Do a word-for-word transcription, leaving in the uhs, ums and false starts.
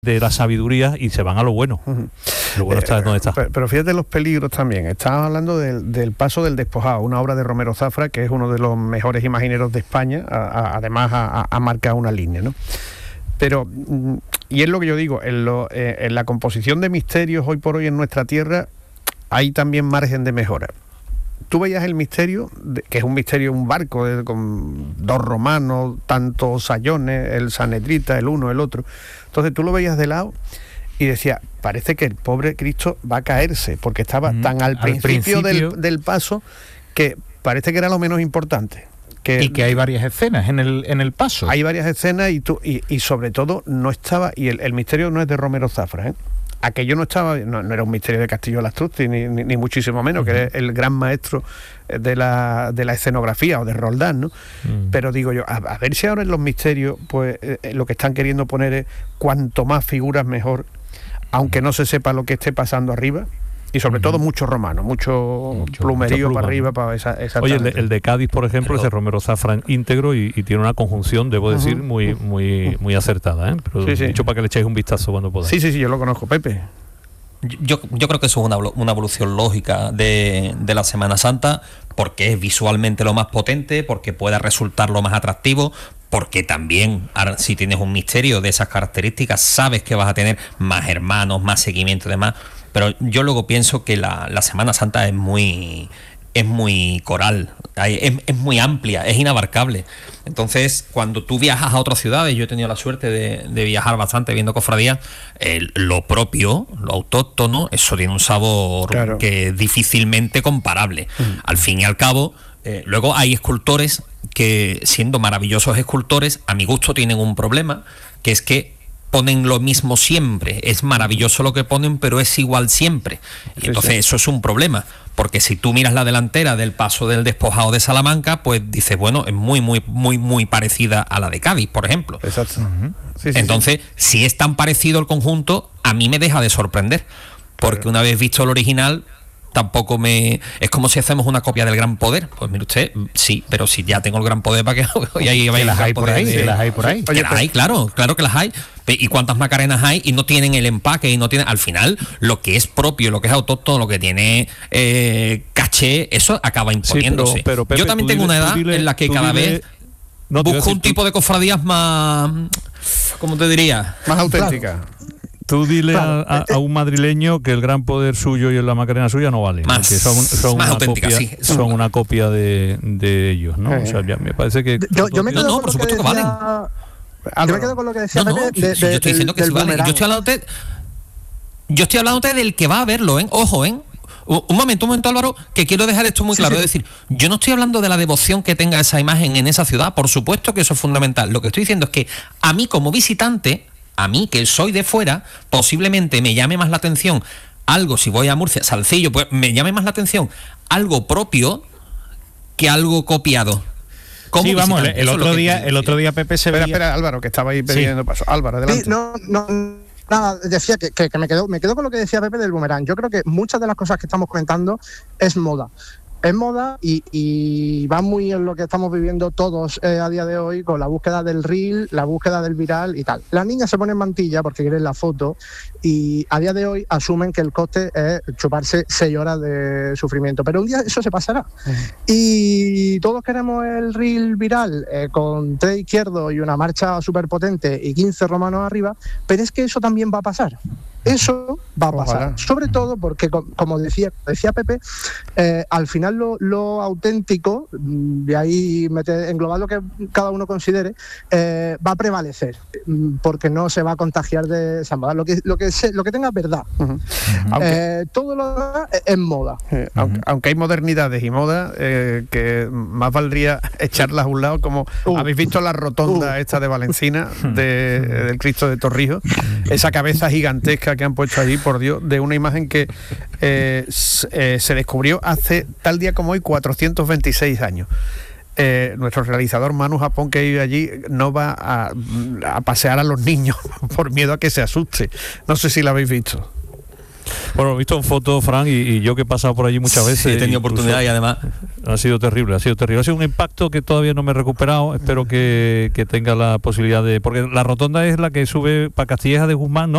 de la sabiduría y se van a lo bueno. Uh-huh. Lo bueno está eh, donde está. Pero, pero fíjate los peligros también. Estabas hablando del, del Paso del Despojado, una obra de Romero Zafra, que es uno de los mejores imagineros de España, a, a, además ha, ha marcado una línea, ¿no? Pero, y es lo que yo digo, en, lo, eh, en la composición de misterios hoy por hoy en nuestra tierra hay también margen de mejora. Tú veías el misterio, de, que es un misterio, un barco de, con dos romanos, tantos sayones, el Sanedrita, el uno, el otro. Entonces tú lo veías de lado y decías, parece que el pobre Cristo va a caerse, porque estaba mm, tan al, al principio, principio... Del, del paso que parece que era lo menos importante. Que, y que hay varias escenas en el en el paso. Hay varias escenas y, tú, y, y sobre todo no estaba, y el, el misterio no es de Romero Zafra, ¿eh? Aquello no estaba, no, no era un misterio de Castillo Lastrucci, ni, ni, ni muchísimo menos, uh-huh. que era el gran maestro de la, de la escenografía o de Roldán, ¿no? Uh-huh. Pero digo yo, a, a ver si ahora en los misterios, pues eh, lo que están queriendo poner es cuanto más figuras mejor, aunque no se sepa lo que esté pasando arriba. Y sobre uh-huh. todo muchos romanos, mucho, mucho plumerío mucho para arriba para esa, esa Oye, el de, el de Cádiz, por ejemplo, es de Romero Zafra íntegro y, y tiene una conjunción, debo decir, uh-huh. muy muy muy acertada, ¿eh? Pero sí, sí. dicho para que le echéis un vistazo cuando podáis. Sí, sí, sí, yo lo conozco, Pepe. Yo, yo creo que eso es una, una evolución lógica de, de la Semana Santa, porque es visualmente lo más potente, porque pueda resultar lo más atractivo, porque también si tienes un misterio de esas características sabes que vas a tener más hermanos, más seguimiento y demás. Pero yo luego pienso que la, la Semana Santa es muy es muy coral, es, es muy amplia, es inabarcable. Entonces, cuando tú viajas a otras ciudades, yo he tenido la suerte de, de viajar bastante viendo cofradías, eh, lo propio, lo autóctono, eso tiene un sabor claro. que es difícilmente comparable. Mm. Al fin y al cabo, eh, luego hay escultores que, siendo maravillosos escultores, a mi gusto tienen un problema, que es que ponen lo mismo siempre. Es maravilloso lo que ponen, pero es igual siempre. Y entonces sí, sí. eso es un problema, porque si tú miras la delantera del Paso del Despojado de Salamanca, pues dices, bueno, es muy, muy, muy, muy parecida a la de Cádiz, por ejemplo. Exacto. Uh-huh. Sí, sí, entonces, sí. si es tan parecido el conjunto, a mí me deja de sorprender, porque claro. una vez visto el original, tampoco me... Es como si hacemos una copia del Gran Poder. Pues mire usted, sí, pero si ya tengo el Gran Poder, ¿para qué? Y ahí que las hay por ahí, de... las hay por ahí. Oye, las hay, claro, claro que las hay. ¿Y cuántas Macarenas hay? Y no tienen el empaque, y no tienen... Al final, lo que es propio, lo que es autóctono, lo que tiene eh, caché, eso acaba imponiéndose. Sí, pero, pero, Pepe, Yo también tengo dile, una edad dile, en la que cada dile... vez no, busco decir, un tipo tú... de cofradías más... ¿Cómo te diría? Más auténtica. Claro. Tú dile claro. a, a, a un madrileño que el Gran Poder suyo y la Macarena suya no vale, más, son, son, más una auténtica, copia, sí. son una copia de, de ellos, ¿no? Eh. O sea, ya me parece que... Yo, yo me quedo no, no, con por supuesto que, decía... que valen. Yo me quedo con lo que decía no, Pepe no, de, si, si de, yo estoy diciendo del, que sí vale. Yo estoy hablando de... Yo estoy hablando del que va a verlo, ¿eh? Ojo, ¿eh? Un momento, un momento, Álvaro, que quiero dejar esto muy claro. Sí, sí. Es decir, yo no estoy hablando de la devoción que tenga esa imagen en esa ciudad, por supuesto que eso es fundamental. Lo que estoy diciendo es que a mí como visitante... A mí, que soy de fuera, posiblemente me llame más la atención algo, si voy a Murcia, Salcillo, pues me llame más la atención algo propio que algo copiado. Sí, vamos, el, el otro día, el otro día Pepe se espera, veía... espera, Álvaro, que estaba ahí pidiendo sí. paso. Álvaro, adelante. Sí, no, no, nada, decía que, que, que me quedo, me quedo con lo que decía Pepe del boomerang. Yo creo que muchas de las cosas que estamos comentando es moda. Es moda y, y va muy en lo que estamos viviendo todos eh, a día de hoy, con la búsqueda del reel, la búsqueda del viral y tal. Las niñas se ponen mantilla porque quieren la foto y a día de hoy asumen que el coste es chuparse seis horas de sufrimiento, pero un día eso se pasará. Uh-huh. Y todos queremos el reel viral eh, con tres izquierdos y una marcha súper potente y quince romanos arriba, pero es que eso también va a pasar. Eso va a pasar, Ojalá. sobre todo porque, como decía, decía Pepe, eh, al final lo, lo auténtico, de ahí meter, englobar lo que cada uno considere, eh, va a prevalecer, porque no se va a contagiar de esa moda, lo que, lo que, se, lo que tenga verdad. Uh-huh. eh, todo lo demás es moda. Eh, uh-huh. aunque, aunque hay modernidades y modas, eh, que más valdría echarlas a un lado, como uh. habéis visto la rotonda uh. esta de Valencina, de, del Cristo de Torrijos, esa cabeza gigantesca que han puesto allí, por Dios, de una imagen que eh, eh, se descubrió hace tal día como hoy cuatrocientos veintiséis años. Eh, nuestro realizador Manu Japón, que vive allí, no va a, a pasear a los niños por miedo a que se asuste. No sé si la habéis visto. Bueno, he visto en fotos, Fran, y, y yo que he pasado por allí muchas veces. Sí, he tenido oportunidad y además... Ha sido terrible, ha sido terrible. Ha sido un impacto que todavía no me he recuperado. Espero que, que tenga la posibilidad de... Porque la rotonda es la que sube para Castilleja de Guzmán, ¿no?